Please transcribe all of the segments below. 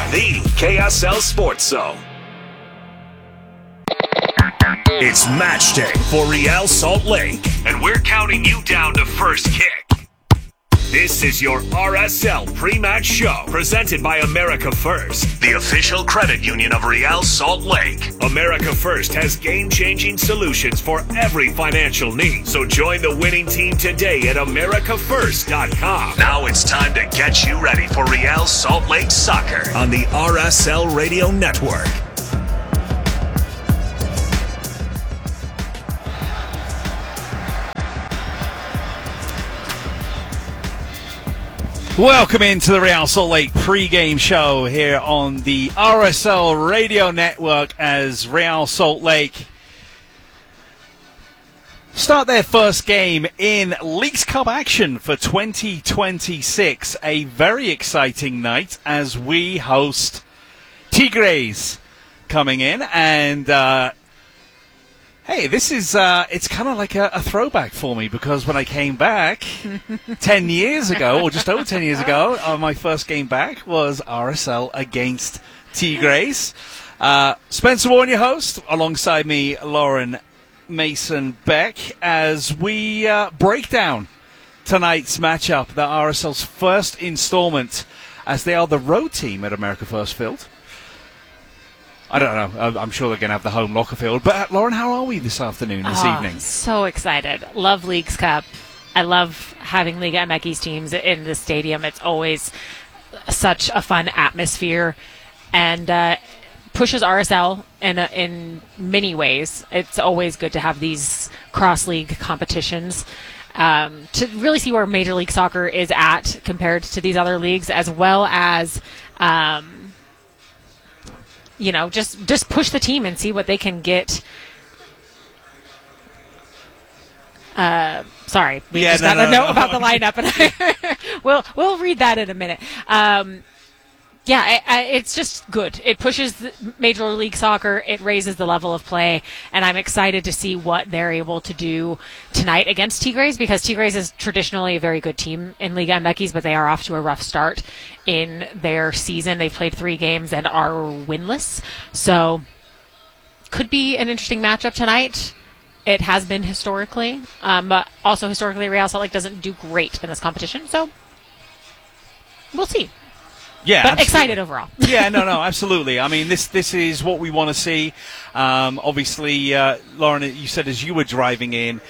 the KSL Sports Zone. It's match day for Real Salt Lake, and we're counting you down to first kick. This is your RSL pre-match show, presented by America First, the official credit union of Real Salt Lake. America First has game-changing solutions for every financial need. So join the winning team today at americafirst.com. Now it's time to get you ready for Real Salt Lake Soccer on the RSL Radio Network. Welcome into the Real Salt Lake pre-game show here on the RSL Radio Network as Real Salt Lake start their first game in Leagues Cup action for 2026. A very exciting night as we host Tigres coming in, and hey, this is, it's kind of like a throwback for me, because when I came back 10 years ago, or just over 10 years ago, my first game back was RSL against Tigres. Spencer Warren, your host, alongside me, Lauren Mason-Beck, as we break down tonight's matchup, the RSL's first installment, as they are the road team at America First Field. I don't know. I'm sure they're going to have the home locker field. But, Lauren, how are we this afternoon, this evening? So excited. Love Leagues Cup. I love having Liga MX's teams in the stadium. It's always such a fun atmosphere and pushes RSL in many ways. It's always good to have these cross-league competitions to really see where Major League Soccer is at compared to these other leagues, as well as just push the team and see what they can get. Sorry, we just got a note about the lineup, and we'll read that in a minute. It's just good. It pushes Major League Soccer. It raises the level of play, and I'm excited to see what they're able to do tonight against Tigres, because Tigres is traditionally a very good team in Liga MX, but they are off to a rough start in their season. They've played 3 games and are winless, so could be an interesting matchup tonight. It has been historically, but also historically Real Salt Lake doesn't do great in this competition, so we'll see. Yeah, but absolutely. Excited overall. Yeah, no, absolutely. I mean, this is what we want to see. Obviously, Lauren, you said as you were driving in,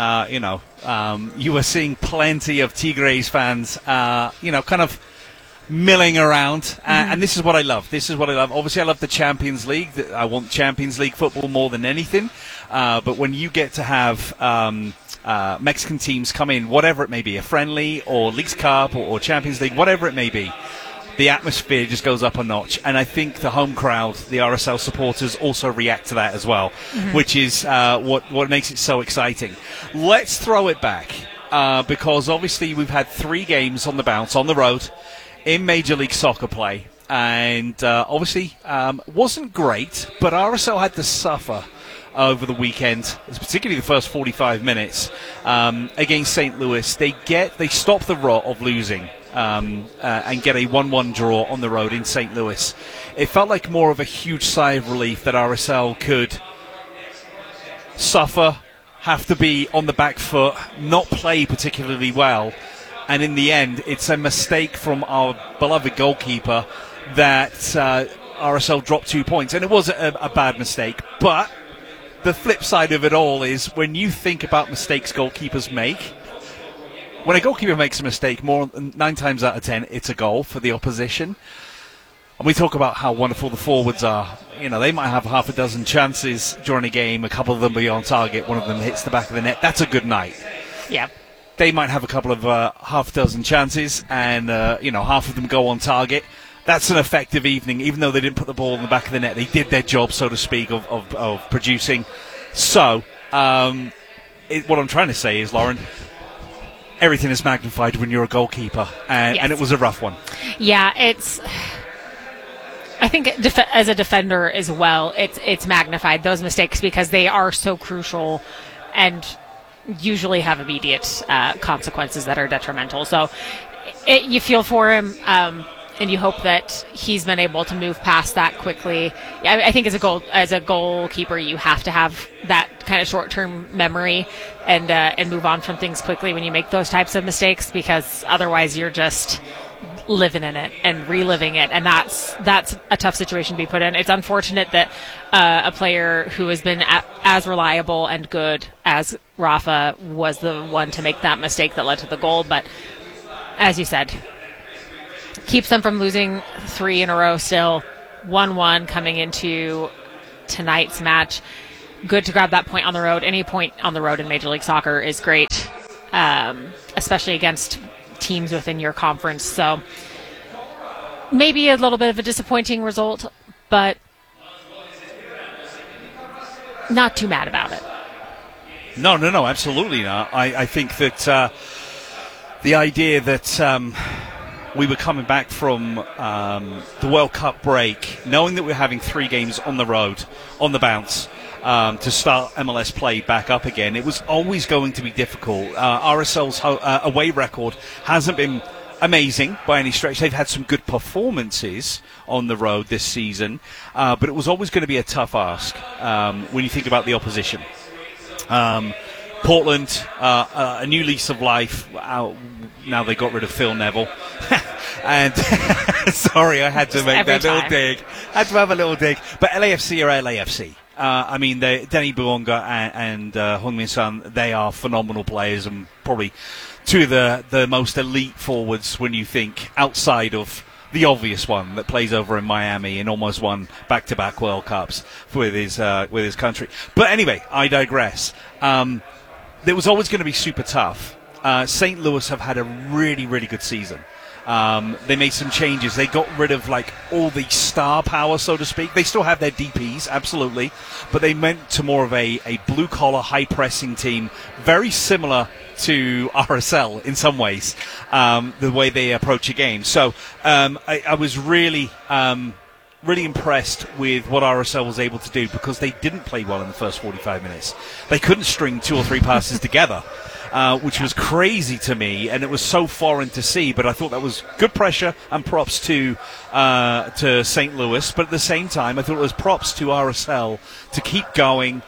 you were seeing plenty of Tigres fans, kind of milling around, and this is what I love. Obviously, I love the Champions League. I want Champions League football more than anything. But when you get to have Mexican teams come in, whatever it may be, a friendly or Leagues Cup or Champions League, whatever it may be, the atmosphere just goes up a notch. And I think the home crowd, the RSL supporters, also react to that as well, which is what makes it so exciting. Let's throw it back, because obviously we've had 3 games on the bounce, on the road, in Major League Soccer play. And obviously wasn't great, but RSL had to suffer over the weekend, particularly the first 45 minutes against St. Louis. They stop the rot of losing and get a 1-1 draw on the road in St. Louis. It felt like more of a huge sigh of relief that RSL could suffer, have to be on the back foot, not play particularly well, and in the end it's a mistake from our beloved goalkeeper that RSL dropped 2 points, and it was a bad mistake. But the flip side of it all is, when you think about mistakes goalkeepers make, when a goalkeeper makes a mistake, 9 times out of 10, it's a goal for the opposition. And we talk about how wonderful the forwards are. They might have half a dozen chances during a game, a couple of them be on target, one of them hits the back of the net. That's a good night. Yeah. They might have a couple of half a dozen chances, and half of them go on target. That's an effective evening, even though they didn't put the ball in the back of the net. They did their job, so to speak, of producing. So, what I'm trying to say is, Lauren, everything is magnified when you're a goalkeeper, and it was a rough one. Yeah, I think as a defender as well, it's magnified, those mistakes, because they are so crucial and usually have immediate consequences that are detrimental. So you feel for him. and you hope that he's been able to move past that quickly. I think as a goalkeeper, you have to have that kind of short-term memory and move on from things quickly when you make those types of mistakes, because otherwise you're just living in it and reliving it, and that's a tough situation to be put in. It's unfortunate that a player who has been as reliable and good as Rafa was the one to make that mistake that led to the goal, but as you said, keeps them from losing 3 in a row still. 1-1 coming into tonight's match. Good to grab that point on the road. Any point on the road in Major League Soccer is great, especially against teams within your conference. So maybe a little bit of a disappointing result, but not too mad about it. No, absolutely not. I think that the idea that we were coming back from the World Cup break, knowing that we're having 3 games on the road, on the bounce, to start MLS play back up again, it was always going to be difficult. RSL's away record hasn't been amazing by any stretch. They've had some good performances on the road this season, but it was always going to be a tough ask when you think about the opposition. Portland, a new lease of life. Now they got rid of Phil Neville. And sorry, I had to make that little dig. Had to have a little dig. But LAFC are LAFC. I mean, Denny Buonga and Heung-min Son, they are phenomenal players and probably 2 of the most elite forwards when you think outside of the obvious one that plays over in Miami and almost won back-to-back World Cups with his country. But anyway, I digress. It was always going to be super tough. St. Louis have had a really, really good season. They made some changes. They got rid of all the star power, so to speak. They still have their DPs, absolutely, but they went to more of a blue-collar, high-pressing team, very similar to RSL in some ways, the way they approach a game. So I was really impressed with what RSL was able to do, because they didn't play well in the first 45 minutes. They couldn't string 2 or 3 passes together. Which was crazy to me, and it was so foreign to see. But I thought that was good pressure, and props to St. Louis. But at the same time, I thought it was props to RSL to keep going,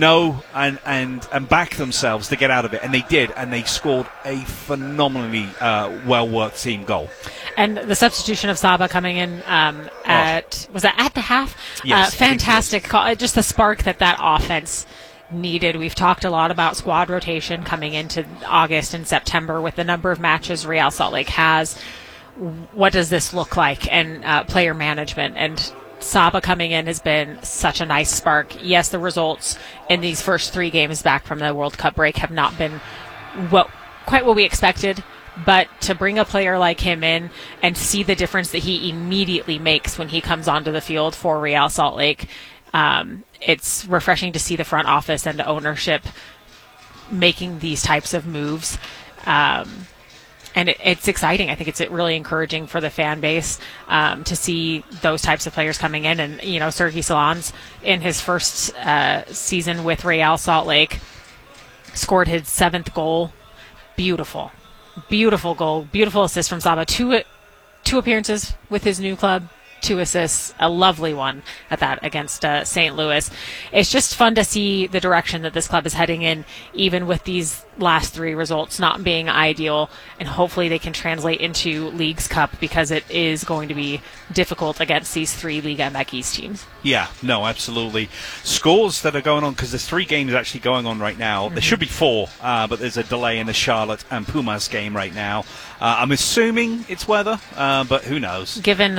and back themselves to get out of it, and they did, and they scored a phenomenally well-worked team goal. And the substitution of Saba coming in was that at the half? Yes, fantastic call. Just the spark that offense needed. We've talked a lot about squad rotation coming into August and September with the number of matches Real Salt Lake has. What does this look like? And player management. And Saba coming in has been such a nice spark. Yes, the results in these first 3 games back from the World Cup break have not been quite what we expected. But to bring a player like him in and see the difference that he immediately makes when he comes onto the field for Real Salt Lake, it's refreshing to see the front office and the ownership making these types of moves. And it's exciting. I think it's really encouraging for the fan base to see those types of players coming in. And, Sergi Solans, in his first season with Real Salt Lake, scored his 7th goal. Beautiful goal. Beautiful assist from Saba. 2 appearances with his new club. 2 assists, a lovely one at that against St. Louis. It's just fun to see the direction that this club is heading in, even with these last 3 results not being ideal, and hopefully they can translate into Leagues Cup, because it is going to be difficult against these 3 Liga MX teams. Yeah, no, absolutely. Scores that are going on, because there's 3 games actually going on right now. There should be 4, but there's a delay in the Charlotte and Pumas game right now. I'm assuming it's weather, but who knows? Given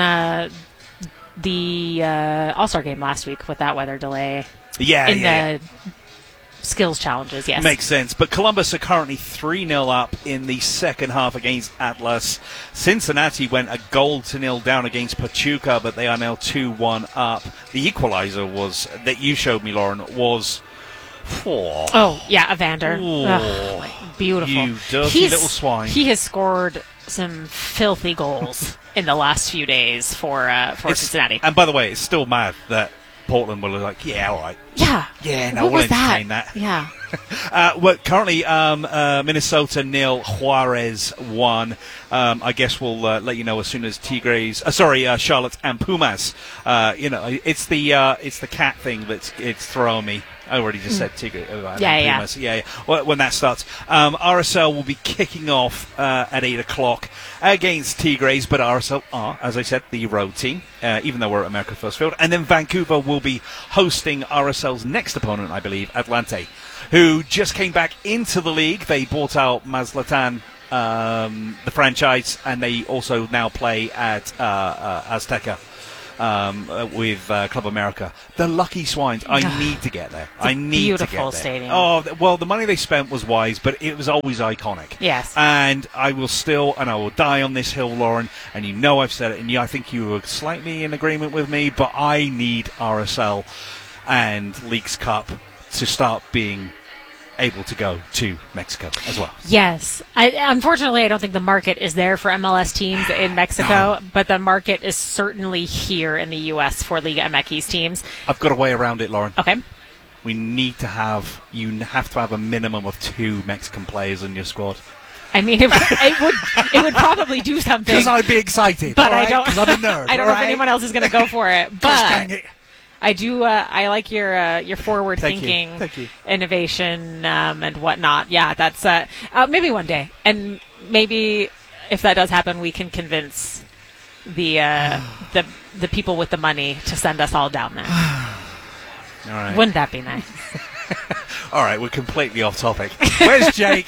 the All-Star game last week with that weather delay. The skills challenges, yes. Makes sense. But Columbus are currently 3-0 up in the second half against Atlas. Cincinnati went 1-0 down against Pachuca, but they are now 2-1 up. The equalizer that you showed me, Lauren, was... Evander. Beautiful. You dirty little swine. He has scored some filthy goals in the last few days for Cincinnati. And by the way, it's still mad that Portland were like, yeah, all right. Yeah. Yeah, no, what we'll was that? entertain that. Yeah. Well, currently, Minnesota 0, Juarez 1. I guess we'll let you know as soon as Charlotte and Pumas. It's the cat thing it's throwing me. I already just said Tigre. Pumas. Yeah. Well, when that starts, RSL will be kicking off at 8 o'clock against Tigres, but RSL are, as I said, the road team, even though we're at America First Field. And then Vancouver will be hosting RSL's next opponent, I believe, Atlante, who just came back into the league. They bought out Mazatlan, the franchise, and they also now play at Azteca with Club America. The Lucky Swines. I need to get there. I need to get there. Beautiful stadium. Oh, well, the money they spent was wise, but it was always iconic. Yes. And I will die on this hill, Lauren, and you know I've said it, and I think you were slightly in agreement with me, but I need RSL and Leagues Cup to start being able to go to Mexico as well. Yes. Unfortunately, I don't think the market is there for MLS teams in Mexico, but the market is certainly here in the U.S. for Liga MX teams. I've got a way around it, Lauren. Okay. You have to have a minimum of 2 Mexican players in your squad. I mean, it would probably do something. Because I'd be excited. But right? I don't. 'Cause I'm a nerd. I don't know if anyone else is going to go for it. But I do. I like your forward thinking, innovation, and whatnot. Yeah, that's maybe one day, and maybe if that does happen, we can convince the people with the money to send us all down there. All right. Wouldn't that be nice? All right, we're completely off topic. Where's Jake?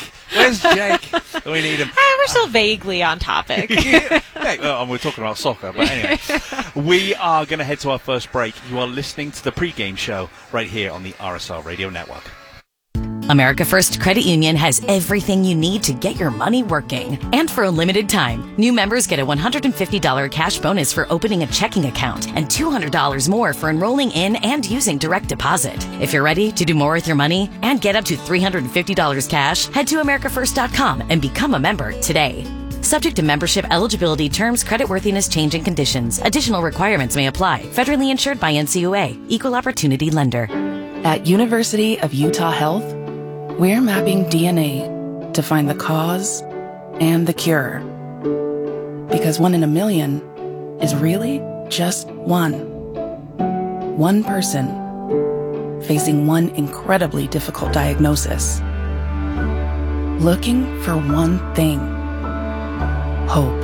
We need him. We're still vaguely on topic. We're talking about soccer, but anyway. We are going to head to our first break. You are listening to the pregame show right here on the RSL Radio Network. America First Credit Union has everything you need to get your money working. And for a limited time, new members get a $150 cash bonus for opening a checking account and $200 more for enrolling in and using direct deposit. If you're ready to do more with your money and get up to $350 cash, head to americafirst.com and become a member today. Subject to membership eligibility, terms, creditworthiness, changing conditions. Additional requirements may apply. Federally insured by NCUA. Equal Opportunity Lender. At University of Utah Health, we're mapping DNA to find the cause and the cure. Because 1 in a million is really just one. One person facing one incredibly difficult diagnosis. Looking for one thing. Hope.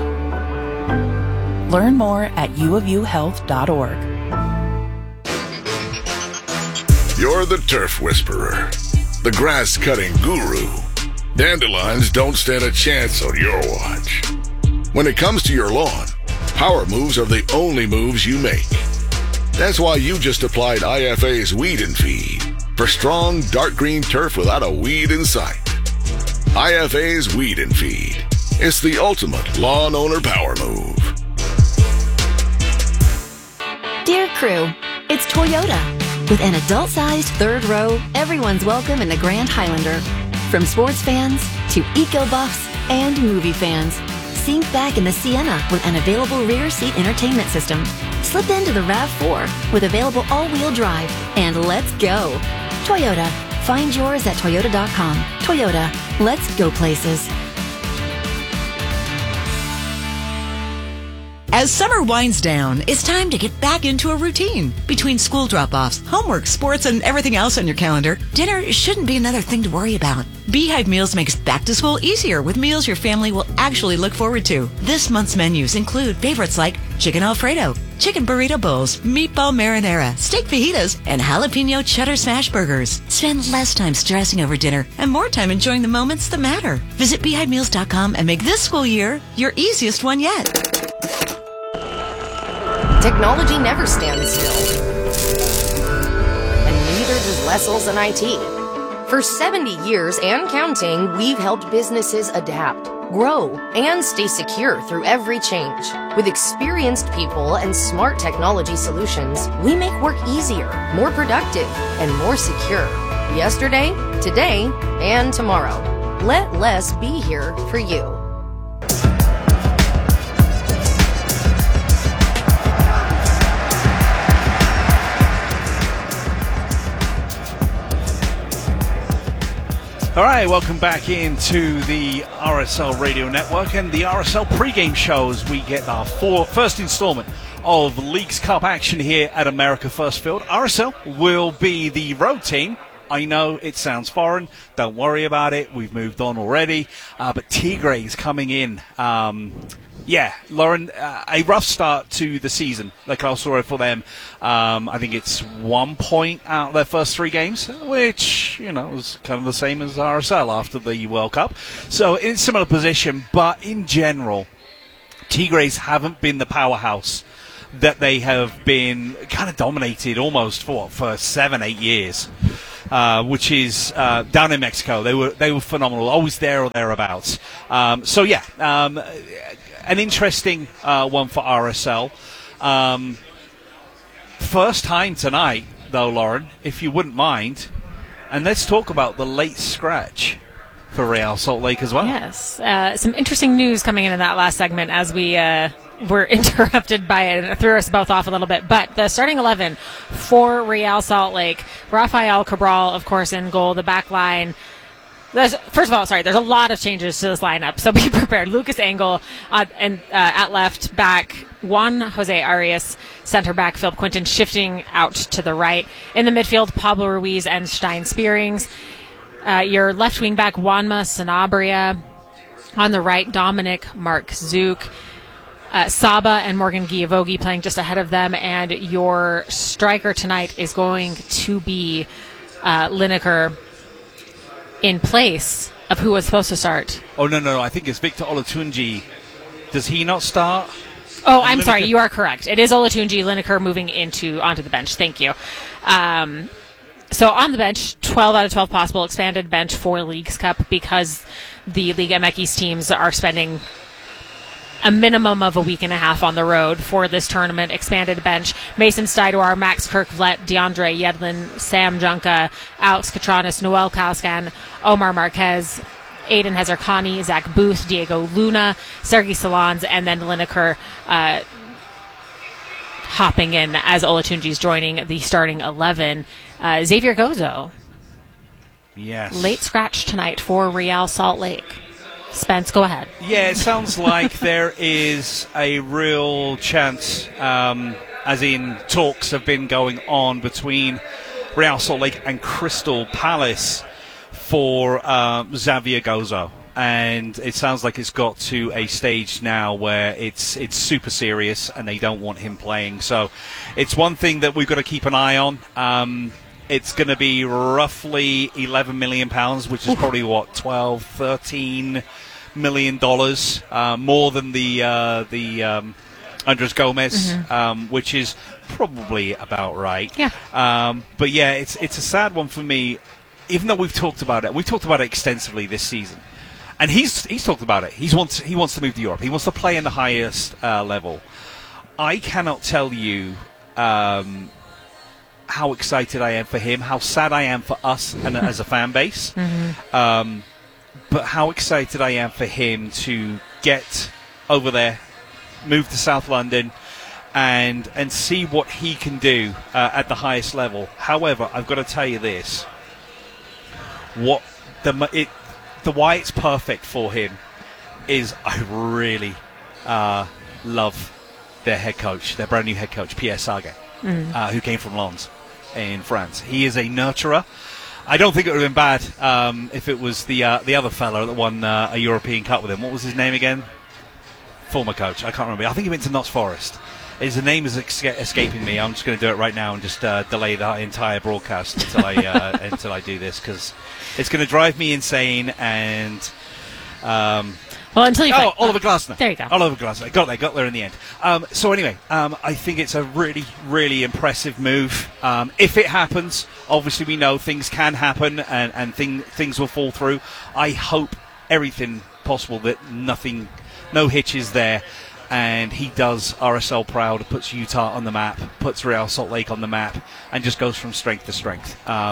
Learn more at uofuhealth.org. You're the turf whisperer, the grass-cutting guru. Dandelions don't stand a chance on your watch. When it comes to your lawn, power moves are the only moves you make. That's why you just applied IFA's Weed and Feed for strong, dark green turf without a weed in sight. IFA's Weed and Feed. It's the ultimate lawn owner power move. Dear crew, it's Toyota. With an adult-sized third row, everyone's welcome in the Grand Highlander. From sports fans to eco-buffs and movie fans. Sink back in the Sienna with an available rear seat entertainment system. Slip into the RAV4 with available all-wheel drive. And let's go. Toyota. Find yours at Toyota.com. Toyota. Let's go places. As summer winds down, it's time to get back into a routine. Between school drop-offs, homework, sports, and everything else on your calendar, dinner shouldn't be another thing to worry about. Beehive Meals makes back to school easier with meals your family will actually look forward to. This month's menus include favorites like chicken Alfredo, chicken burrito bowls, meatball marinara, steak fajitas, and jalapeno cheddar smash burgers. Spend less time stressing over dinner and more time enjoying the moments that matter. Visit beehivemeals.com and make this school year your easiest one yet. Technology never stands still. And neither does Wessels and IT. For 70 years and counting, we've helped businesses adapt, grow, and stay secure through every change. With experienced people and smart technology solutions, we make work easier, more productive, and more secure. Yesterday, today, and tomorrow. Let Les be here for you. All right, welcome back into the RSL Radio Network and the RSL pregame show as we get our first installment of Leagues Cup action here at America First Field. RSL will be the road team. I know it sounds foreign. Don't worry about it. We've moved on already. But Tigres coming in. Lauren, a rough start to the season, like also for them. I think it's 1 point out of their first 3 games, which, was kind of the same as RSL after the World Cup. So in a similar position, but in general, Tigres haven't been the powerhouse that they have been kind of dominated almost for 7-8 years. Which is down in Mexico. They were phenomenal, always there or thereabouts. An interesting one for RSL. First time tonight, though, Lauren, if you wouldn't mind, and let's talk about the late scratch for Real Salt Lake as well. Yes, some interesting news coming in that last segment as we were interrupted by it and it threw us both off a little bit. But the starting 11 for Real Salt Lake, Rafael Cabral, of course, in goal. The back line, there's a lot of changes to this lineup, so be prepared. Lucas Engel at left back, Juan Jose Arias, center back, Philip Quinton shifting out to the right. In the midfield, Pablo Ruiz and Stein Spearings. Your left wing back, Juanma Sanabria. On the right, Dominic Mark Zook. Saba and Morgan Giavogi playing just ahead of them, and your striker tonight is going to be Lineker in place of who was supposed to start. Oh, no, I think it's Victor Olatunji. Does he not start? Oh, I'm sorry, you are correct. It is Olatunji, Lineker moving onto the bench. Thank you. So on the bench, 12 out of 12 possible, expanded bench for Leagues Cup because the Liga MX teams are spending a minimum of a week and a half on the road for this tournament. Expanded bench: Mason Stuydoar, Max Kirkvlet, DeAndre Yedlin, Sam Junka, Alex Katranis, Noel Kauskan, Omar Marquez, Aiden Hezarkhani, Zach Booth, Diego Luna, Sergei Salans, and then Lineker hopping in as Olatunji's joining the starting 11. Xavier Gozo. Yes. Late scratch tonight for Real Salt Lake. Spence, go ahead. Yeah, it sounds like there is a real chance, as in talks have been going on between Real Salt Lake and Crystal Palace for Xavier Gozo. And it sounds like it's got to a stage now where it's super serious and they don't want him playing. So it's one thing that we've got to keep an eye on. It's going to be roughly £11 million, which is probably, 12, $13 million, more than the Andres Gomez, which is probably about right. Yeah. But yeah, it's a sad one for me, even though we've talked about it extensively this season. And he's talked about it. He wants to move to Europe. He wants to play in the highest level. I cannot tell you how excited I am for him, how sad I am for us and as a fan base, but how excited I am for him to get over there, move to South London, and see what he can do at the highest level. However, I've got to tell you this: the why it's perfect for him is I really love their head coach, their brand new head coach, Pierre Saget, who came from Lens in France. He is a nurturer. I don't think it would have been bad if it was the other fellow that won a European Cup with him. What was his name again? Former coach. I can't remember. I think he went to Notts Forest. His name is escaping me. I'm just going to do it right now and just delay the entire broadcast until I do this, because it's going to drive me insane. And until you find Oliver Glasner. There you go. Oliver Glasner. Got there in the end. So anyway, I think it's a really, really impressive move. If it happens, obviously we know things can happen and things will fall through. I hope everything possible that no hitches there. And he does RSL proud, puts Utah on the map, puts Real Salt Lake on the map, and just goes from strength to strength.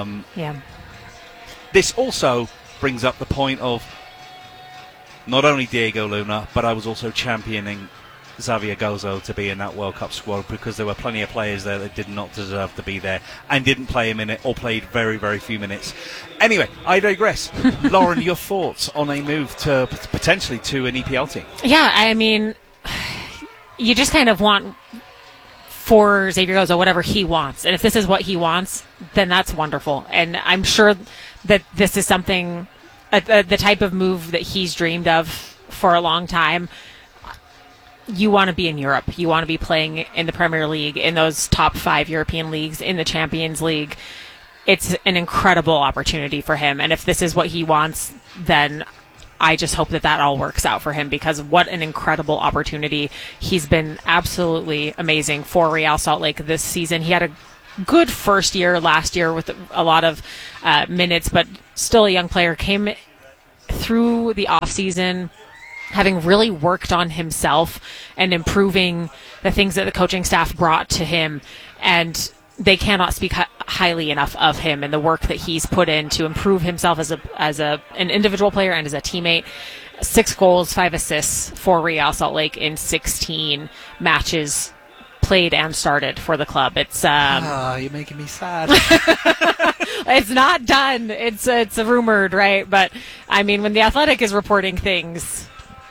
This also brings up the point of not only Diego Luna, but I was also championing Xavier Gozo to be in that World Cup squad, because there were plenty of players there that did not deserve to be there and didn't play a minute or played very, very few minutes. Anyway, I digress. Lauren, your thoughts on a move to potentially to an EPL team? Yeah, I mean, you just kind of want for Xavier Gozo whatever he wants. And if this is what he wants, then that's wonderful. And I'm sure that this is something, the type of move that he's dreamed of for a long time. You want to be in Europe. You want to be playing in the Premier League, in those top 5 European leagues, in the Champions League. It's an incredible opportunity for him. And if this is what he wants, then I just hope that all works out for him, because what an incredible opportunity. He's been absolutely amazing for Real Salt Lake this season. He had a good first year last year with a lot of minutes, but still a young player. Came through the off-season having really worked on himself and improving the things that the coaching staff brought to him, and they cannot speak highly enough of him and the work that he's put in to improve himself as an individual player and as a teammate. 6 goals, 5 assists for Real Salt Lake in 16 matches played and started for the club. It's you're making me sad. It's not done. It's rumored, right? But I mean, when The Athletic is reporting things,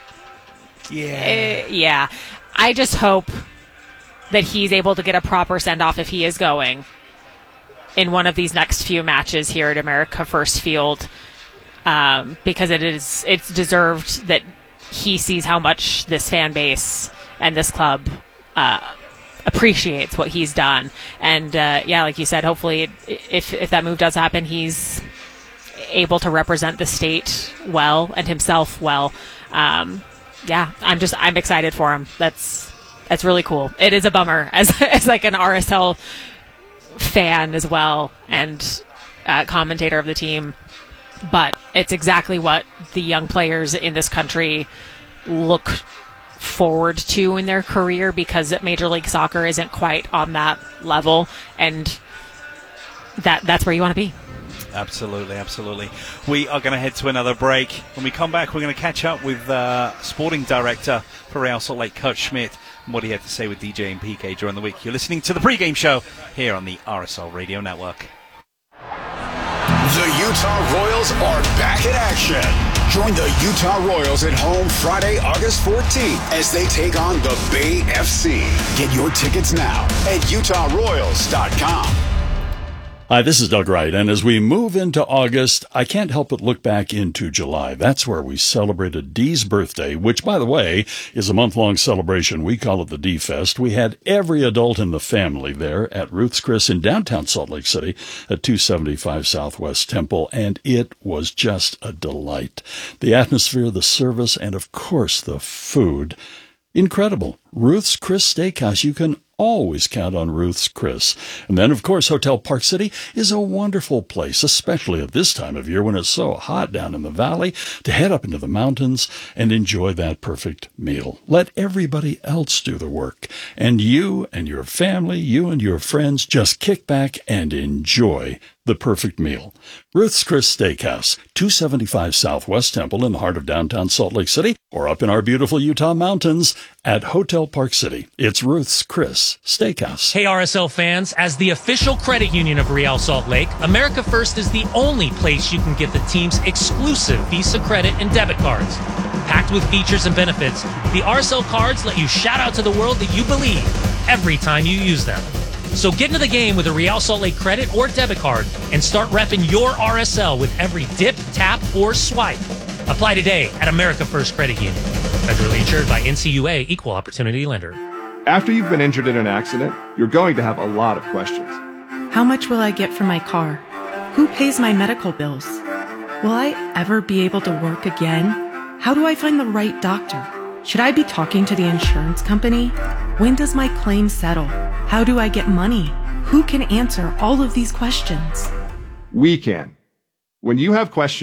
yeah. I just hope that he's able to get a proper send-off if he is going in one of these next few matches here at America First Field, because it's deserved that he sees how much this fan base and this club appreciates what he's done. And like you said, hopefully if that move does happen, he's able to represent the state well and himself well. I'm excited for him. That's really cool. It is a bummer as like an RSL fan as well and commentator of the team, but it's exactly what the young players in this country look forward to in their career, because Major League Soccer isn't quite on that level, and that's where you want to be. Absolutely. We are going to head to another break. When we come back, we're going to catch up with sporting director for Real Salt Lake, Kurt Schmidt, and what he had to say with DJ and PK during the week. You're listening to the pregame show here on the RSL Radio Network. The Utah Royals are back in action. Join the Utah Royals at home Friday, August 14th as they take on the Bay FC. Get your tickets now at utahroyals.com. Hi, this is Doug Wright, and as we move into August, I can't help but look back into July. That's where we celebrated Dee's birthday, which, by the way, is a month-long celebration. We call it the Dee Fest. We had every adult in the family there at Ruth's Chris in downtown Salt Lake City at 275 Southwest Temple, and it was just a delight. The atmosphere, the service, and, of course, the food. Incredible. Ruth's Chris Steakhouse. You can always count on Ruth's Chris. And then, of course, Hotel Park City is a wonderful place, especially at this time of year when it's so hot down in the valley, to head up into the mountains and enjoy that perfect meal. Let everybody else do the work. And you and your family, you and your friends, just kick back and enjoy the perfect meal. Ruth's Chris Steakhouse, 275 Southwest Temple in the heart of downtown Salt Lake City, or up in our beautiful Utah mountains at Hotel Park City. It's Ruth's Chris Steakhouse. Hey, RSL fans, as the official credit union of Real Salt Lake, America First is the only place you can get the team's exclusive Visa credit and debit cards. Packed with features and benefits, the RSL cards let you shout out to the world that you believe every time you use them. So get into the game with a Real Salt Lake credit or debit card and start repping your RSL with every dip, tap, or swipe. Apply today at America First Credit Union. Federally insured by NCUA, Equal Opportunity Lender. After you've been injured in an accident, you're going to have a lot of questions. How much will I get for my car? Who pays my medical bills? Will I ever be able to work again? How do I find the right doctor? Should I be talking to the insurance company? When does my claim settle? How do I get money? Who can answer all of these questions? We can. When you have questions,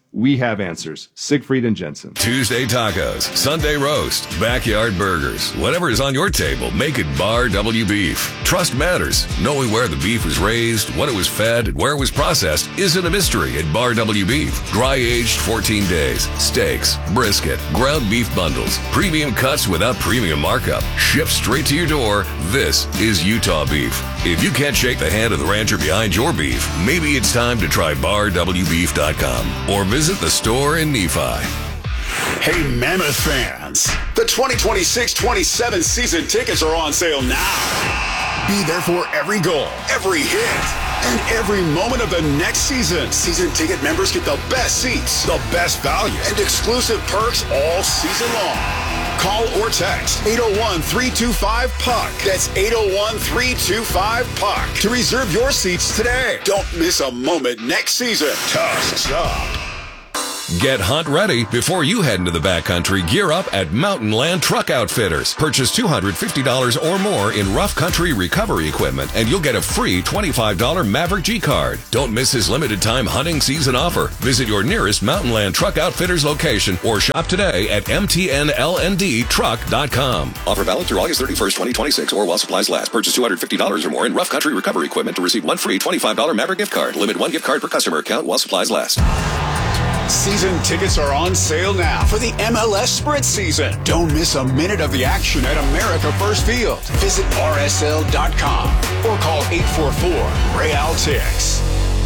We have answers. Siegfried and Jensen. Tuesday tacos, Sunday roast, backyard burgers. Whatever is on your table, make it Bar W Beef. Trust matters. Knowing where the beef was raised, what it was fed, and where it was processed isn't a mystery at Bar W Beef. Dry aged 14 days. Steaks, brisket, ground beef bundles, premium cuts without premium markup. Shipped straight to your door. This is Utah beef. If you can't shake the hand of the rancher behind your beef, maybe it's time to try BarWBeef.com or visit the store in Nephi. Hey, Mammoth fans, the 2026-27 season tickets are on sale now. Be there for every goal, every hit, and every moment of the next season. Season ticket members get the best seats, the best value, and exclusive perks all season long. Call or text 801-325-PUCK. That's 801-325-PUCK to reserve your seats today. Don't miss a moment next season. Tusks up. Get hunt ready before you head into the backcountry. Gear up at Mountain Land Truck Outfitters. Purchase $250 or more in rough country recovery equipment, and you'll get a free $25 Maverick G card. Don't miss this limited time hunting season offer. Visit your nearest Mountain Land Truck Outfitters location or shop today at mtnlndtruck.com. Offer valid through August 31st, 2026 or while supplies last. Purchase $250 or more in rough country recovery equipment to receive one free $25 Maverick gift card. Limit one gift card per customer account while supplies last. Season tickets are on sale now for the MLS Sprint season. Don't miss a minute of the action at America First Field. Visit rsl.com or call 844-REAL-TIX.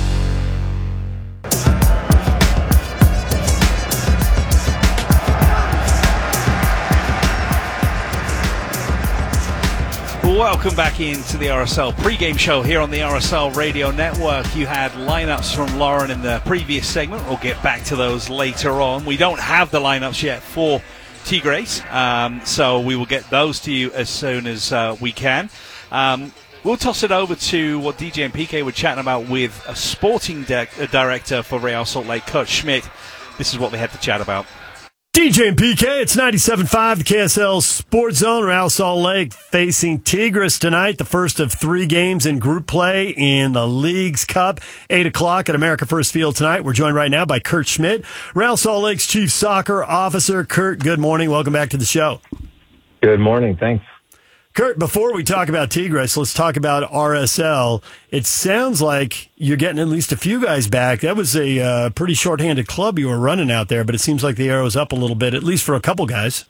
Welcome back into the RSL pregame show here on the RSL Radio Network. You had lineups from Lauren in the previous segment. We'll get back to those later on. We don't have the lineups yet for Tigres, so we will get those to you as soon as we can. We'll toss it over to what DJ and PK were chatting about with a sporting director for Real Salt Lake, Kurt Schmidt. This is what they had to chat about. DJ and PK, it's 97.5, the KSL Sports Zone. Real Salt Lake facing Tigres tonight, the first of 3 games in group play in the Leagues Cup. 8 o'clock at America First Field tonight. We're joined right now by Kurt Schmidt, Real Salt Lake's Chief Soccer Officer. Kurt, good morning. Welcome back to the show. Good morning. Thanks. Kurt, before we talk about Tigres, let's talk about RSL. It sounds like you're getting at least a few guys back. That was a pretty shorthanded club you were running out there, but it seems like the arrow's up a little bit, at least for a couple guys.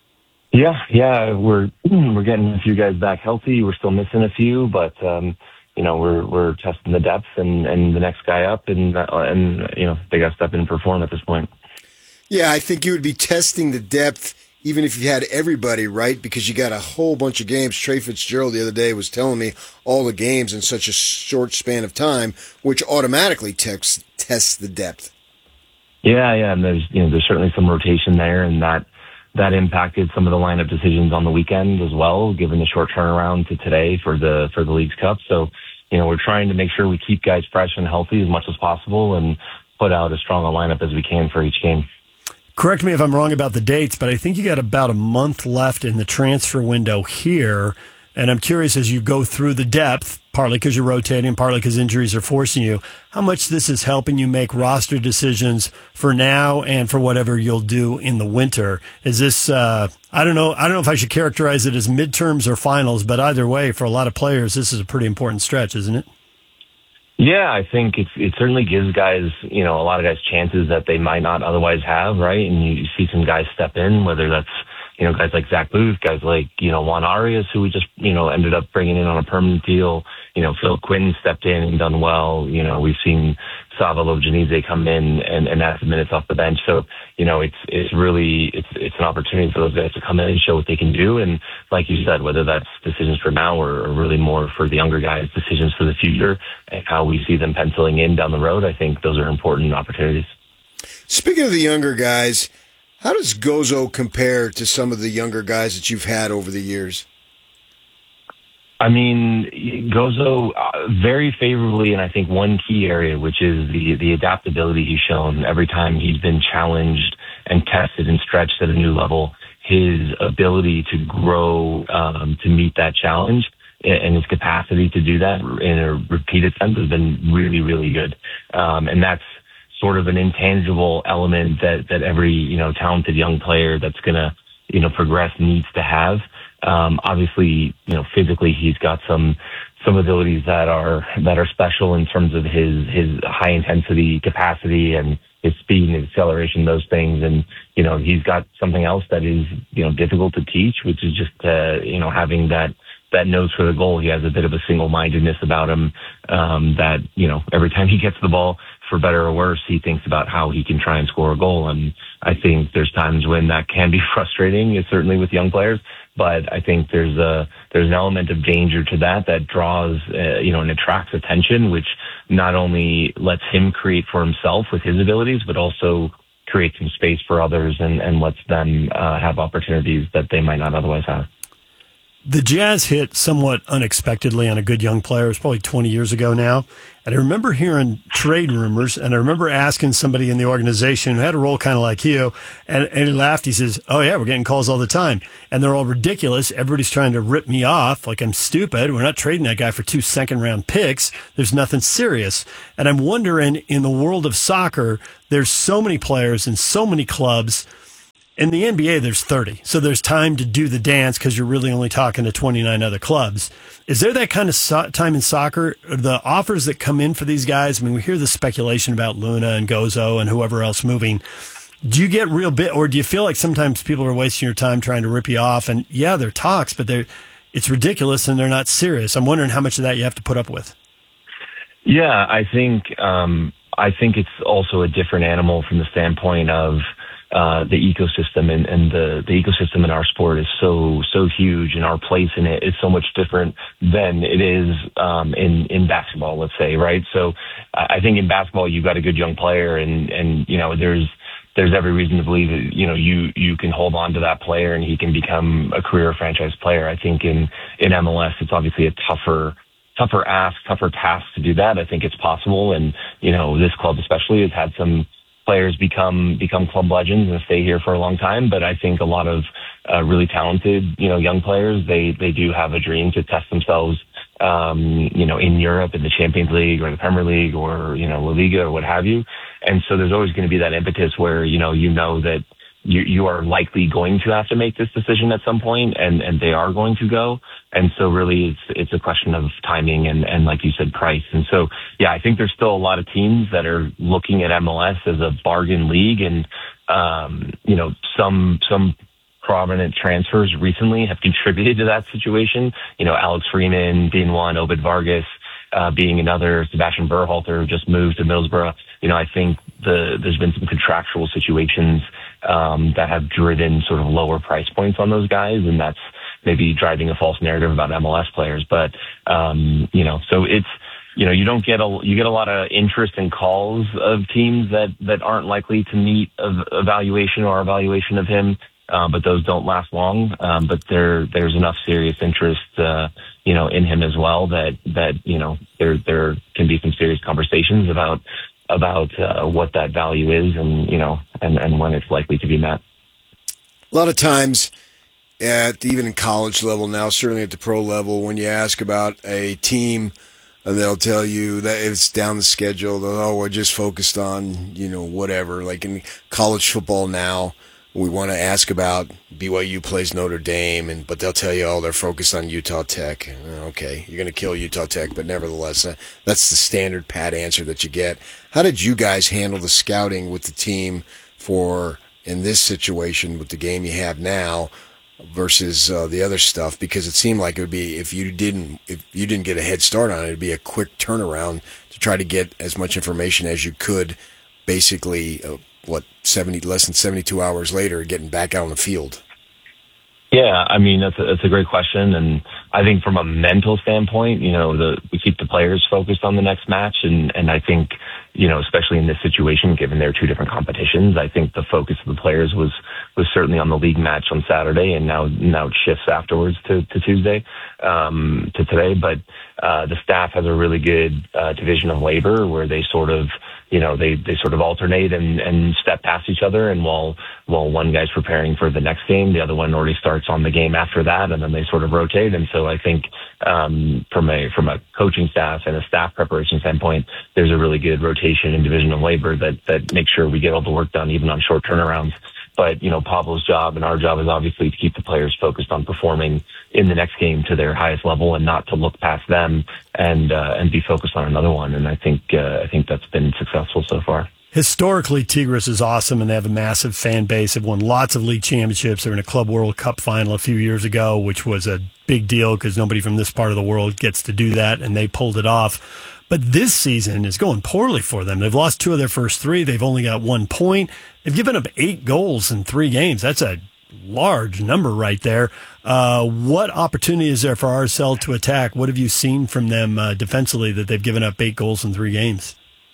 Yeah, we're getting a few guys back healthy. We're still missing a few, but we're testing the depth and the next guy up, and they got to step in and perform at this point. Yeah, I think you would be testing the depth even if you had everybody, right? Because you got a whole bunch of games. Trey Fitzgerald the other day was telling me all the games in such a short span of time, which automatically tests the depth. Yeah, and there's certainly some rotation there, and that impacted some of the lineup decisions on the weekend as well, given the short turnaround to today for the Leagues Cup. So, we're trying to make sure we keep guys fresh and healthy as much as possible and put out as strong a lineup as we can for each game. Correct me if I'm wrong about the dates, but I think you got about a month left in the transfer window here. And I'm curious, as you go through the depth, partly because you're rotating, partly because injuries are forcing you, how much this is helping you make roster decisions for now and for whatever you'll do in the winter. Is this, I don't know if I should characterize it as midterms or finals, but either way, for a lot of players, this is a pretty important stretch, isn't it? Yeah, I think it certainly gives guys, a lot of guys chances that they might not otherwise have, right? And you see some guys step in, whether that's, guys like Zach Booth, guys like, Juan Arias, who we just, ended up bringing in on a permanent deal. Phil Quinn stepped in and done well. We've seen Sava Lobjanize come in and add some minutes off the bench. So, it's really an opportunity for those guys to come in and show what they can do. And like you said, whether that's decisions for now or really more for the younger guys, decisions for the future and how we see them penciling in down the road, I think those are important opportunities. Speaking of the younger guys, how does Gozo compare to some of the younger guys that you've had over the years? I mean, Gozo very favorably, and I think one key area, which is the adaptability he's shown every time he's been challenged and tested and stretched at a new level. His ability to grow to meet that challenge and his capacity to do that in a repeated sense has been really, really good. And that's sort of an intangible element that every, talented young player that's going to, progress needs to have. Obviously, physically he's got some abilities that are special in terms of his high intensity capacity and his speed and acceleration, those things. And, he's got something else that is, difficult to teach, which is just, having that nose for the goal. He has a bit of a single-mindedness about him, that, every time he gets the ball, for better or worse, he thinks about how he can try and score a goal. And I think there's times when that can be frustrating, certainly with young players. But I think there's an element of danger to that draws, and attracts attention, which not only lets him create for himself with his abilities, but also creates some space for others and lets them have opportunities that they might not otherwise have. The Jazz hit somewhat unexpectedly on a good young player. It was probably 20 years ago now. And I remember hearing trade rumors, and I remember asking somebody in the organization who had a role kind of like you, and he laughed. He says, "Oh, yeah, we're getting calls all the time. And they're all ridiculous. Everybody's trying to rip me off like I'm stupid. We're not trading that guy for 2 second-round picks. There's nothing serious." And I'm wondering, in the world of soccer, there's so many players and so many clubs. In the NBA, there's 30, so there's time to do the dance because you're really only talking to 29 other clubs. Is there that kind of time in soccer? The offers that come in for these guys, I mean, we hear the speculation about Luna and Gozo and whoever else moving. Do you get real bit, or do you feel like sometimes people are wasting your time trying to rip you off? And yeah, they're talks, but it's ridiculous and they're not serious. I'm wondering how much of that you have to put up with. Yeah, I think it's also a different animal from the standpoint of the ecosystem, and the ecosystem in our sport is so huge, and our place in it is so much different than it is in basketball, let's say, right? So I think in basketball you've got a good young player, and there's every reason to believe that you can hold on to that player and he can become a career franchise player. I think in MLS it's obviously a tougher task to do that. I think it's possible, and this club especially has had some players become club legends and stay here for a long time. But I think a lot of really talented, young players, they do have a dream to test themselves, in Europe, in the Champions League or the Premier League or, La Liga or what have you. And so there's always going to be that impetus where, that you are likely going to have to make this decision at some point, and they are going to go. And so really it's a question of timing and like you said, price. And so, yeah, I think there's still a lot of teams that are looking at MLS as a bargain league. And, some prominent transfers recently have contributed to that situation. Alex Freeman being one, Obed Vargas being another, Sebastian Berhalter just moved to Middlesbrough. I think there's been some contractual situations that have driven sort of lower price points on those guys, and that's maybe driving a false narrative about MLS players. But so it's you get a lot of interest and calls of teams that aren't likely to meet a valuation or evaluation of him, but those don't last long. But there's enough serious interest in him as well that there can be some serious conversations about what that value is, and when it's likely to be met. A lot of times, even in college level now, certainly at the pro level, when you ask about a team, they'll tell you that it's down the schedule. We're just focused on whatever. Like in college football now, we want to ask about BYU plays Notre Dame, but they'll tell you, they're focused on Utah Tech. Okay, you're going to kill Utah Tech, but nevertheless, that's the standard pat answer that you get. How did you guys handle the scouting with the team in this situation with the game you have now versus the other stuff? Because it seemed like it would be, if you didn't get a head start on it, it'd be a quick turnaround to try to get as much information as you could, basically. Less than 72 hours later, getting back out on the field? Yeah, I mean, that's a great question. And I think from a mental standpoint, we keep the players focused on the next match. And I think, especially in this situation, given there are two different competitions, I think the focus of the players was certainly on the league match on Saturday, and now it shifts afterwards to Tuesday, to today. But the staff has a really good division of labor where they sort of, they sort of alternate and step past each other. And while one guy's preparing for the next game, the other one already starts on the game after that, and then they sort of rotate. And so I think from a coaching staff and a staff preparation standpoint, there's a really good rotation in division of labor that makes sure we get all the work done, even on short turnarounds. But, Pablo's job and our job is obviously to keep the players focused on performing in the next game to their highest level and not to look past them and be focused on another one. And I think that's been successful so far. Historically, Tigres is awesome, and they have a massive fan base. They've won lots of league championships. They're in a Club World Cup final a few years ago, which was a big deal because nobody from this part of the world gets to do that, and they pulled it off. But this season is going poorly for them. They've lost 2 of their first 3. They've only got 1 point. They've given up 8 goals in 3 games. That's a large number right there. What opportunity is there for RSL to attack? What have you seen from them defensively that they've given up 8 goals in 3 games?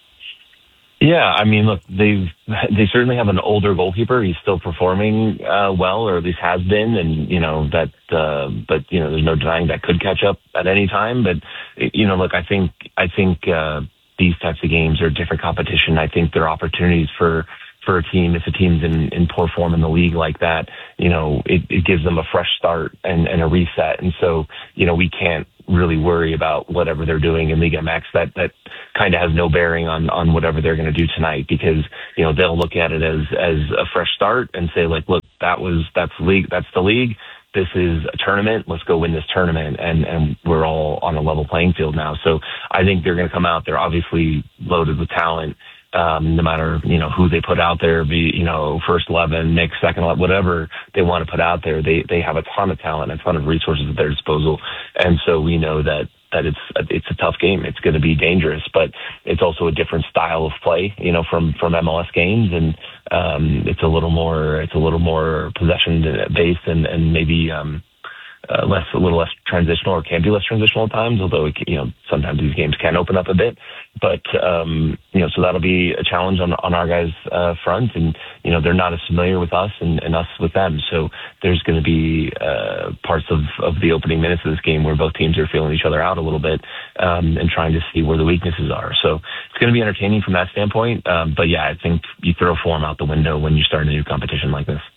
Yeah, I mean, look, they certainly have an older goalkeeper. He's still performing well, or at least has been, and but there's no denying that could catch up at any time. But look, I think these types of games are different competition. I think there are opportunities for a team, if a team's in poor form in the league like that, it gives them a fresh start and a reset. And so, we can't really worry about whatever they're doing in Liga MX. That kind of has no bearing on whatever they're going to do tonight, because, they'll look at it as a fresh start and say, like, look, that's the league. This is a tournament. Let's go win this tournament. And we're all on a level playing field now. So I think they're going to come out. They're obviously loaded with talent. No matter, who they put out there, be, first 11, mix, second 11, whatever they want to put out there, they have a ton of talent, a ton of resources at their disposal. And so we know that it's a tough game. It's going to be dangerous, but it's also a different style of play, from MLS games. And, it's a little more possession based and maybe, a little less transitional, or can be less transitional at times, although sometimes these games can open up a bit. But so that'll be a challenge on our guys' front, and they're not as familiar with us and us with them. So there's going to be parts of the opening minutes of this game where both teams are feeling each other out a little bit and trying to see where the weaknesses are. So it's going to be entertaining from that standpoint. But yeah, I think you throw form out the window when you start a new competition like this.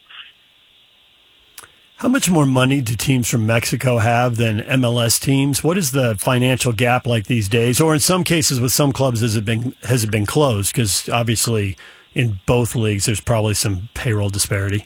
How much more money do teams from Mexico have than MLS teams? What is the financial gap like these days? Or in some cases with some clubs, has it been closed? Because obviously in both leagues, there's probably some payroll disparity.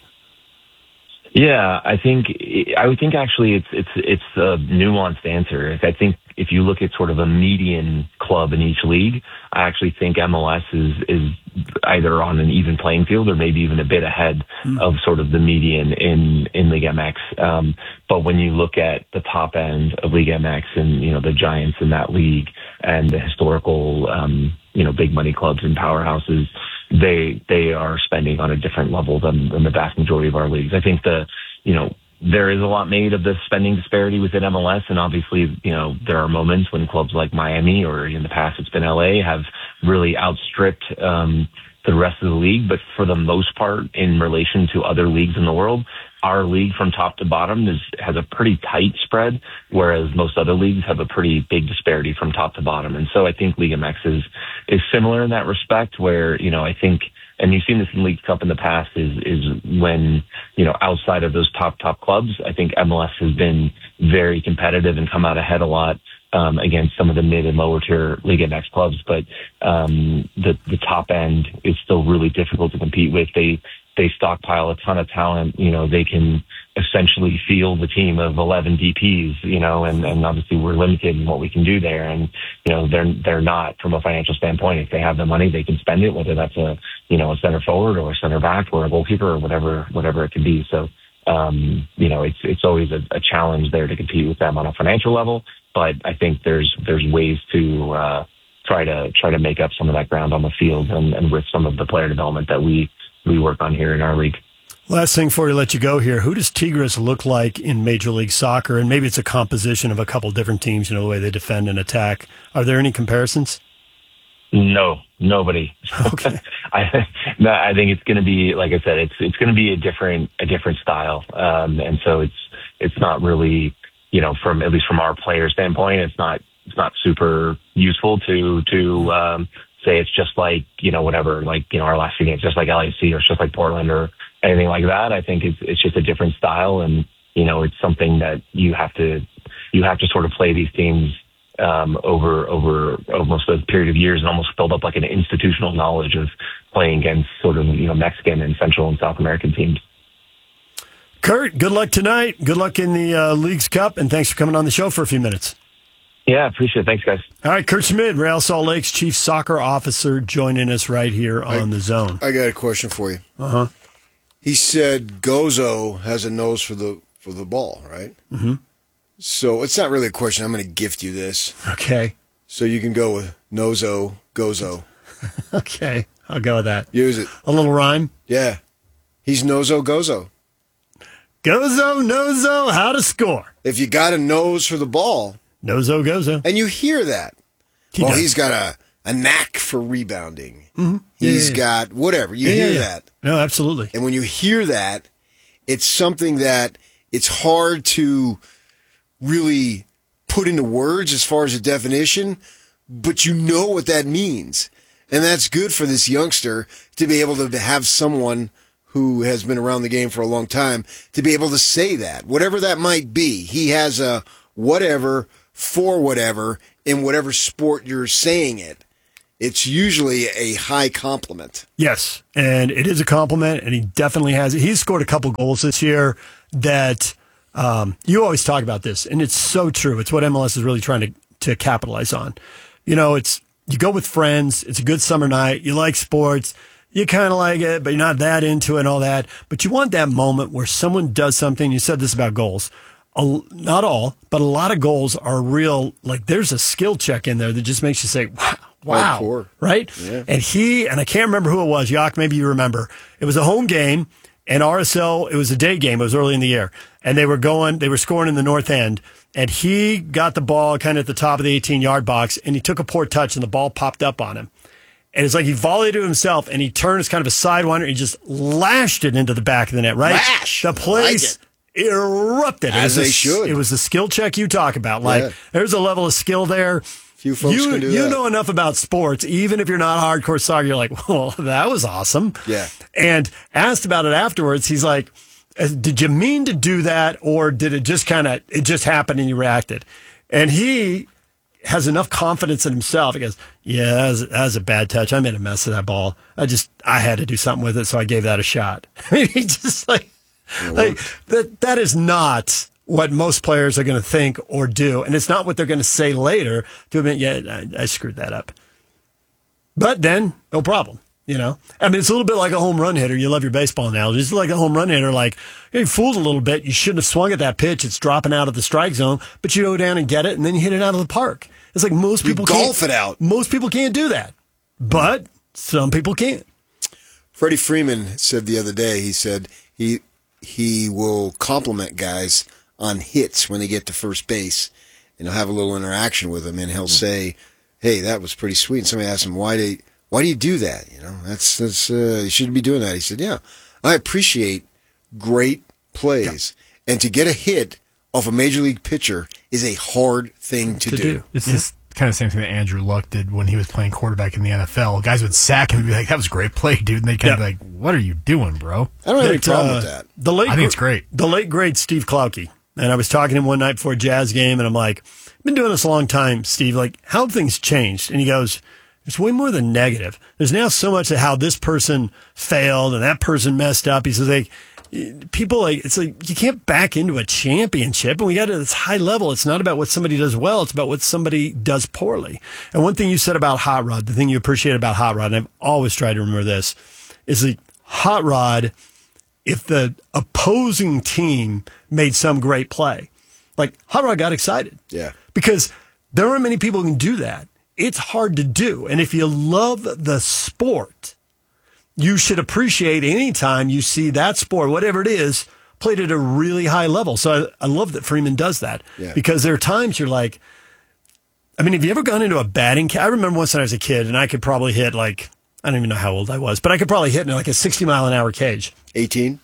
Yeah, I would think actually it's a nuanced answer. I think if you look at sort of a median club in each league, I actually think MLS is either on an even playing field or maybe even a bit ahead of sort of the median in Liga MX. But when you look at the top end of Liga MX and, the giants in that league and the historical, big money clubs and powerhouses, they are spending on a different level than the vast majority of our leagues. I think there is a lot made of the spending disparity within MLS, and obviously, there are moments when clubs like Miami, or in the past it's been LA, have really outstripped the rest of the league. But for the most part, in relation to other leagues in the world, our league from top to bottom has a pretty tight spread, whereas most other leagues have a pretty big disparity from top to bottom. And so I think Liga MX is similar in that respect, where, I think, and you've seen this in League Cup in the past, is when, outside of those top clubs, I think MLS has been very competitive and come out ahead a lot against some of the mid and lower tier Liga MX clubs. But the top end is still really difficult to compete with. They stockpile a ton of talent. They can essentially field the team of 11 DPs, and obviously we're limited in what we can do there. And, they're not, from a financial standpoint, if they have the money, they can spend it, whether that's a center forward or a center back or a goalkeeper or whatever it can be. So, it's always a challenge there to compete with them on a financial level. But I think there's ways to try to make up some of that ground on the field and with some of the player development that we work on here in our league. Last thing before we let you go here, who does Tigres look like in Major League Soccer? And maybe it's a composition of a couple different teams, the way they defend and attack. Are there any comparisons? No, nobody. Okay. I think it's going to be, like I said, it's going to be a different style. And so it's not really, from, at least from our player standpoint, it's not super useful to say it's just like, whatever, like, our last few games, just like LAC or it's just like Portland or anything like that. I think it's just a different style. And, it's something that you have to sort of play these teams over almost a period of years and almost build up like an institutional knowledge of playing against sort of, Mexican and Central and South American teams. Kurt, good luck tonight. Good luck in the Leagues Cup, and thanks for coming on the show for a few minutes. Yeah, appreciate it. Thanks, guys. All right, Kurt Schmid, Real Salt Lake's chief soccer officer, joining us right here on The Zone. I got a question for you. Uh-huh. He said Gozo has a nose for the ball, right? Mm-hmm. So it's not really a question. I'm going to gift you this. Okay. So you can go with Nozo, Gozo. Okay, I'll go with that. Use it. A little rhyme? Yeah. He's Nozo, Gozo. Gozo, Nozo, how to score. If you got a nose for the ball. Nozo, Gozo. And you hear that. Does. He's got a knack for rebounding. Mm-hmm. He's got whatever. You hear that. No, absolutely. And when you hear that, it's something that it's hard to really put into words as far as a definition, but you know what that means. And that's good for this youngster to be able to have someone who has been around the game for a long time to be able to say that. Whatever that might be, he has a whatever for whatever in whatever sport you're saying it. It's usually a high compliment. Yes, and it is a compliment, and he definitely has it. He's scored a couple goals this year that you always talk about this, and it's so true. It's what MLS is really trying to capitalize on. It's you go with friends. It's a good summer night. You like sports. You kind of like it, but you're not that into it and all that. But you want that moment where someone does something. You said this about goals. Not all, but a lot of goals are real. Like there's a skill check in there that just makes you say, wow, right? Yeah. And I can't remember who it was. Yak, maybe you remember. It was a home game, and RSL, it was a day game. It was early in the year. And they were scoring in the north end. And he got the ball kind of at the top of the 18-yard box, and he took a poor touch, and the ball popped up on him. And it's like he volleyed to himself, and he turned as kind of a sidewinder, and he just lashed it into the back of the net, right? The place erupted. As they should. It was the skill check you talk about. Like, there's a level of skill there. Few folks can do that. You know enough about sports, even if you're not hardcore soccer, you're like, well, that was awesome. Yeah. And asked about it afterwards, he's like, did you mean to do that, or did it just it just happened and you reacted? And he has enough confidence in himself. He goes, yeah, that was a bad touch. I made a mess of that ball. I had to do something with it, so I gave that a shot. I mean, he just like that is not what most players are going to think or do, and it's not what they're going to say later to admit, yeah, I screwed that up. But then, no problem. I mean, it's a little bit like a home run hitter. You love your baseball analogy. It's like a home run hitter. Like, you fooled a little bit. You shouldn't have swung at that pitch. It's dropping out of the strike zone, but you go down and get it, and then you hit it out of the park. It's like most people golf it out. Most people can't do that, but some people can. Freddie Freeman said the other day, he said he will compliment guys on hits when they get to first base, and he'll have a little interaction with them, and he'll say, hey, that was pretty sweet. And somebody asked him, why do you do that? That's you shouldn't be doing that. He said, yeah, I appreciate great plays. Yeah. And to get a hit off a major league pitcher is a hard thing to do. It's this kind of same thing that Andrew Luck did when he was playing quarterback in the NFL. Guys would sack him and be like, that was a great play, dude. And they kind of be like, what are you doing, bro? I don't have any problem with that. I think it's great. The late, great Steve Klauke. And I was talking to him one night before a Jazz game, and I'm like, I've been doing this a long time, Steve. Like, how have things changed? And he goes, there's way more than negative. There's now so much of how this person failed and that person messed up. He says, it's like you can't back into a championship, and we got to this high level. It's not about what somebody does well. It's about what somebody does poorly. And one thing you said about Hot Rod, the thing you appreciate about Hot Rod, and I've always tried to remember this, is like Hot Rod, if the opposing team made some great play, like Hot Rod got excited. Yeah. Because there aren't many people who can do that. It's hard to do. And if you love the sport, you should appreciate any time you see that sport, whatever it is, played at a really high level. So I love that Freeman does that. Yeah. Because there are times you're like, I mean, have you ever gone into a batting cage? I remember once when I was a kid, and I could probably hit I don't even know how old I was, but I could probably hit in like a 60-mile-an-hour cage. 18?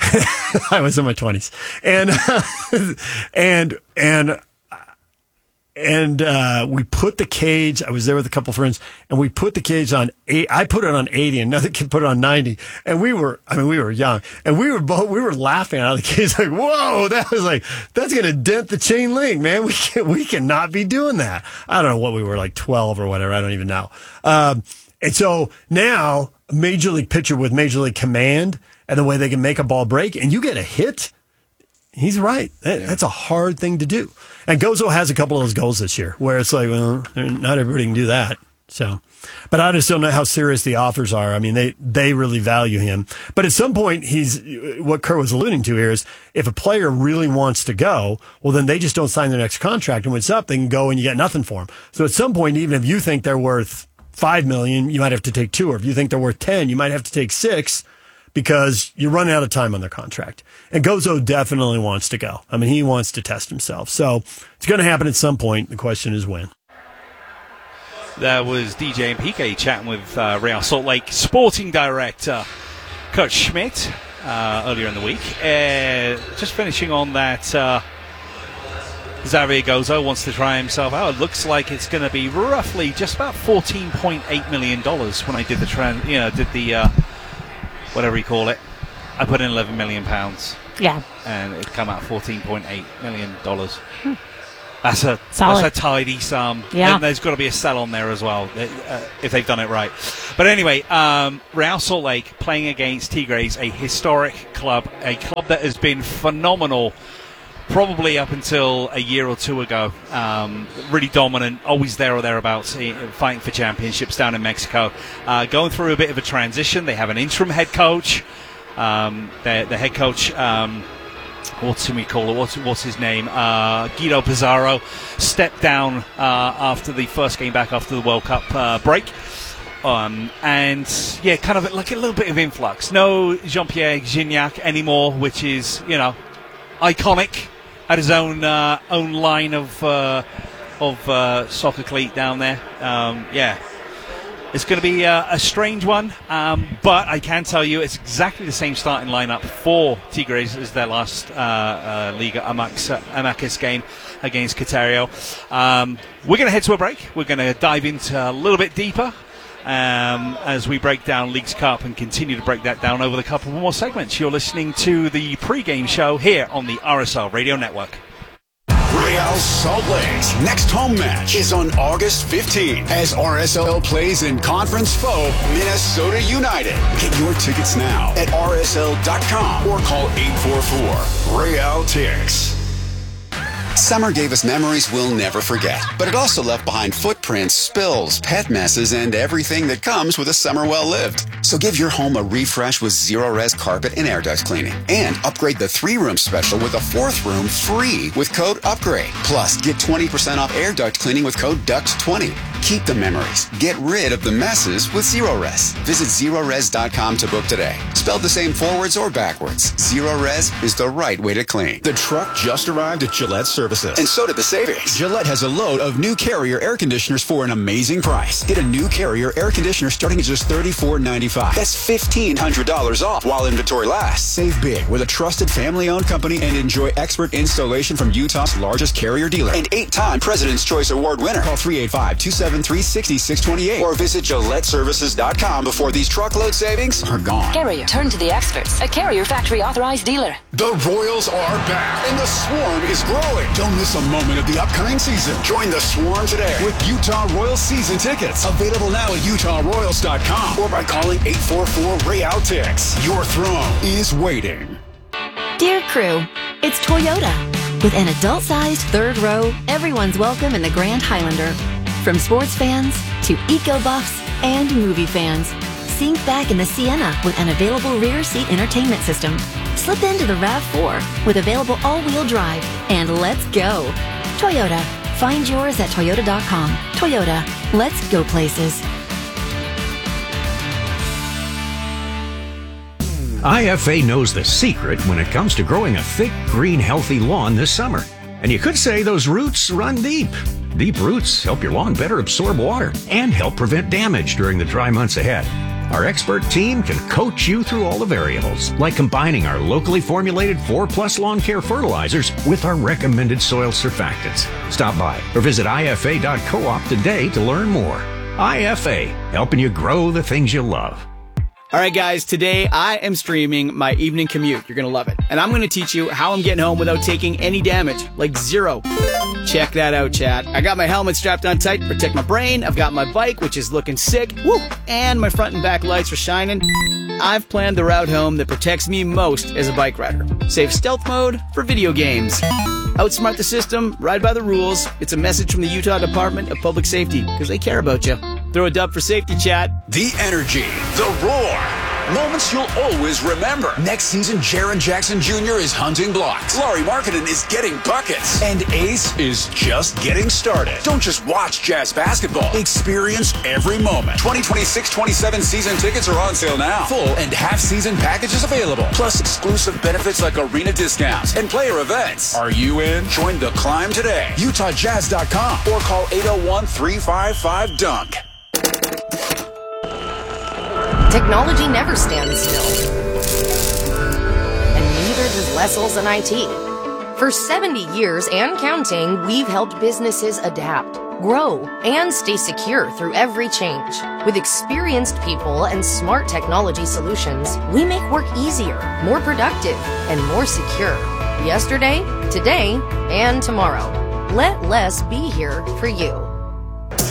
I was in my 20s. And And we put the cage. I was there with a couple of friends, and we put the cage on 8. I put it on 80, and another kid put it on 90. And we were young, and we were laughing out of the cage, like, whoa, that's going to dent the chain link, man. We cannot be doing that. I don't know what we were, like 12 or whatever. I don't even know. And so now, a Major League pitcher with Major League command and the way they can make a ball break, and you get a hit. He's right. That's a hard thing to do. And Gozo has a couple of those goals this year where it's like, well, not everybody can do that. So, but I just don't know how serious the offers are. I mean, they really value him. But at some point, what Kurt was alluding to here is if a player really wants to go, well, then they just don't sign their next contract. And when it's up, they can go and you get nothing for them. So at some point, even if you think they're worth $5 million, you might have to take 2. Or if you think they're worth 10, you might have to take 6. Because you're running out of time on their contract. And Gozo definitely wants to go. I mean, he wants to test himself. So it's going to happen at some point. The question is when. There was DJ and PK chatting with Real Salt Lake Sporting Director Kurt Schmidt earlier in the week. Just finishing on that, Xavier Gozo wants to try himself out. It looks like it's going to be roughly just about $14.8 million when I did the whatever you call it. I put in £11 million. Yeah. And it come out $14.8 million. That's a tidy sum. Yeah. And there's got to be a sell on there as well, if they've done it right. But anyway, Real Salt Lake playing against Tigres, a historic club, a club that has been phenomenal probably up until a year or two ago. Really dominant, always there or thereabouts, fighting for championships down in Mexico. Going through a bit of a transition. They have an interim head coach. The head coach, what's his name? Guido Pizarro stepped down after the first game back after the World Cup break. And yeah, kind of like a little bit of influx. No Jean-Pierre Gignac anymore, which is, iconic. Had his own line of soccer cleat down there. Yeah, it's going to be a strange one, but I can tell you it's exactly the same starting lineup for Tigres as their last Liga MX game against Catario. We're going to head to a break. We're going to dive into a little bit deeper as we break down Leagues Cup and continue to break that down over the couple more segments. You're listening to the pre-game show here on the RSL Radio Network. Real Salt Lake's next home match is on August 15th as RSL plays in conference foe Minnesota United. Get your tickets now at rsl.com or call 844-REAL-TICKS. Summer gave us memories we'll never forget, but it also left behind footprints, spills, pet messes, and everything that comes with a summer well lived. So give your home a refresh with Zero-Res carpet and air duct cleaning, and upgrade the 3-room special with a 4th room free with code UPGRADE. Plus, get 20% off air duct cleaning with code DUCT20. Keep the memories. Get rid of the messes with Zero-Res. Visit Zero-Res.com to book today. Spelled the same forwards or backwards, Zero-Res is the right way to clean. The truck just arrived at Gillette Services, and so did the savings. Gillette has a load of new Carrier air conditioners for an amazing price. Get a new Carrier air conditioner starting at just $34.95. That's $1,500 off while inventory lasts. Save big with a trusted family-owned company and enjoy expert installation from Utah's largest Carrier dealer and 8-time President's Choice Award winner. Call 385-273-6628 or visit GilletteServices.com before these truckload savings are gone. Carrier, turn to the experts. A Carrier factory authorized dealer. The Royals are back, and the Swarm is growing. Don't miss a moment of the upcoming season. Join the Swarm today with Utah Royals season tickets. Available now at UtahRoyals.com or by calling 844-REAL-TICKS. Your throne is waiting. Dear crew, it's Toyota. With an adult-sized 3rd row, everyone's welcome in the Grand Highlander. From sports fans to eco-buffs and movie fans. Sink back in the Sienna with an available rear seat entertainment system. Slip into the RAV4 with available all-wheel drive. And let's go. Toyota. Find yours at Toyota.com. Toyota. Let's go places. IFA knows the secret when it comes to growing a thick, green, healthy lawn this summer. And you could say those roots run deep. Deep roots help your lawn better absorb water and help prevent damage during the dry months ahead. Our expert team can coach you through all the variables, like combining our locally formulated 4+ lawn care fertilizers with our recommended soil surfactants. Stop by or visit ifa.coop today to learn more. IFA, helping you grow the things you love. All right, guys, today I am streaming my evening commute. You're going to love it. And I'm going to teach you how I'm getting home without taking any damage, like zero. Check that out, chat. I got my helmet strapped on tight to protect my brain. I've got my bike, which is looking sick. Woo! And my front and back lights are shining. I've planned the route home that protects me most as a bike rider. Save stealth mode for video games. Outsmart the system, ride by the rules. It's a message from the Utah Department of Public Safety, because they care about you. Throw a dub for safety, chat. The energy, the roar. Moments you'll always remember. Next season, Jaren Jackson Jr. is hunting blocks. Laurie Markkinen is getting buckets. And Ace is just getting started. Don't just watch Jazz basketball. Experience every moment. 2026-27 season tickets are on sale now. Full and half-season packages available. Plus exclusive benefits like arena discounts and player events. Are you in? Join the climb today. UtahJazz.com or call 801-355-DUNK. Technology never stands still. And neither does Lessels and IT. For 70 years and counting, we've helped businesses adapt, grow, and stay secure through every change. With experienced people and smart technology solutions, we make work easier, more productive, and more secure. Yesterday, today, and tomorrow. Let Less be here for you.